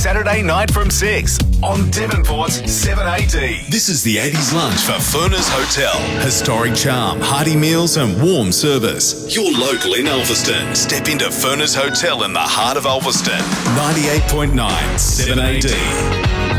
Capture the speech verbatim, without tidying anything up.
Saturday night from six on Devonport's seven eighty. This is the eighties lunch for Furness Hotel. Historic charm, hearty meals and warm service. You're local in Ulverston. Step into Furness Hotel in the heart of Ulverston. ninety-eight point nine seven eighty.